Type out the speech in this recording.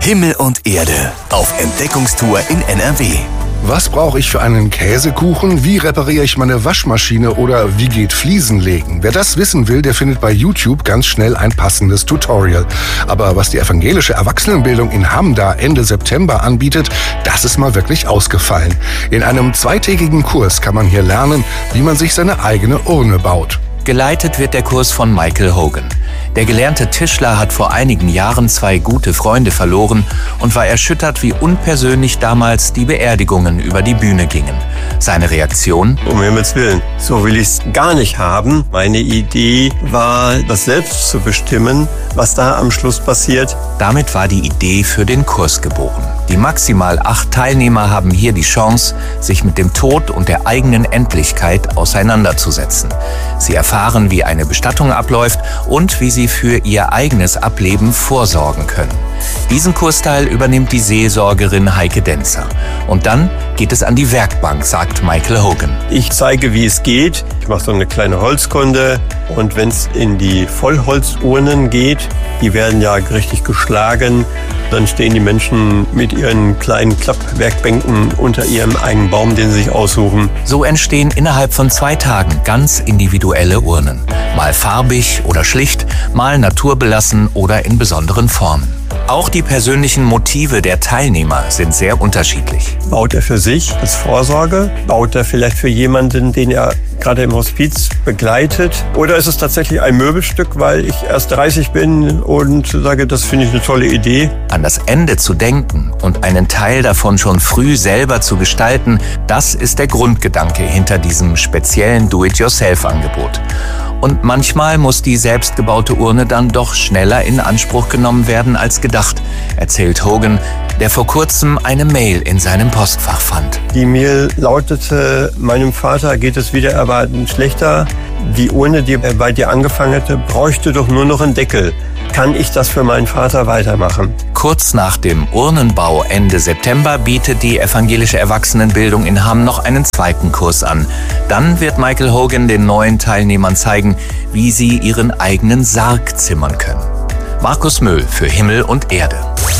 Himmel und Erde auf Entdeckungstour in NRW. Was brauche ich für einen Käsekuchen? Wie repariere ich meine Waschmaschine? Oder wie geht Fliesen legen? Wer das wissen will, der findet bei YouTube ganz schnell ein passendes Tutorial. Aber was die evangelische Erwachsenenbildung in Hamm da Ende September anbietet, das ist mal wirklich ausgefallen. In einem zweitägigen Kurs kann man hier lernen, wie man sich seine eigene Urne baut. Geleitet wird der Kurs von Michael Hogan. Der gelernte Tischler hat vor einigen Jahren 2 gute Freunde verloren und war erschüttert, wie unpersönlich damals die Beerdigungen über die Bühne gingen. Seine Reaktion? Um Himmels Willen, so will ich es gar nicht haben. Meine Idee war, das selbst zu bestimmen, was da am Schluss passiert. Damit war die Idee für den Kurs geboren. Die maximal 8 Teilnehmer haben hier die Chance, sich mit dem Tod und der eigenen Endlichkeit auseinanderzusetzen. Sie erfahren, wie eine Bestattung abläuft und wie sie für ihr eigenes Ableben vorsorgen können. Diesen Kursteil übernimmt die Seelsorgerin Heike Denzer. Und dann geht es an die Werkbank, sagt Michael Hogan. Ich zeige, wie es geht. Ich mache so eine kleine Holzkunde. Und wenn es in die Vollholzurnen geht, die werden ja richtig geschlagen, dann stehen die Menschen mit ihren kleinen Klappwerkbänken unter ihrem eigenen Baum, den sie sich aussuchen. So entstehen innerhalb von 2 Tagen ganz individuelle Urnen. Mal farbig oder schlicht, mal naturbelassen oder in besonderen Formen. Auch die persönlichen Motive der Teilnehmer sind sehr unterschiedlich. Baut er für sich als Vorsorge? Baut er vielleicht für jemanden, den er gerade im Hospiz begleitet? Oder ist es tatsächlich ein Möbelstück, weil ich erst 30 bin und sage, das finde ich eine tolle Idee? An das Ende zu denken und einen Teil davon schon früh selber zu gestalten, das ist der Grundgedanke hinter diesem speziellen Do-it-yourself-Angebot. Und manchmal muss die selbstgebaute Urne dann doch schneller in Anspruch genommen werden als gedacht, erzählt Hogan, der vor kurzem eine Mail in seinem Postfach fand. Die Mail lautete: Meinem Vater geht es wieder erwarten schlechter. Die Urne, die er bei dir angefangen hatte, bräuchte doch nur noch einen Deckel. Kann ich das für meinen Vater weitermachen? Kurz nach dem Urnenbau Ende September bietet die evangelische Erwachsenenbildung in Hamm noch einen 2. Kurs an. Dann wird Michael Hogan den neuen Teilnehmern zeigen, wie sie ihren eigenen Sarg zimmern können. Markus Möhl für Himmel und Erde.